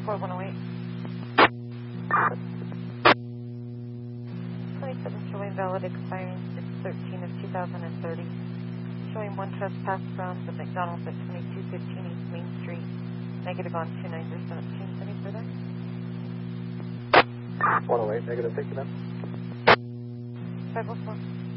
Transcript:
108. 27 showing valid expiring 6/13 of 2030. Showing one trespass from the McDonald's at 2215 East Main Street. Negative on 2917. Any further? 108, negative, thank you, ma'am. 504.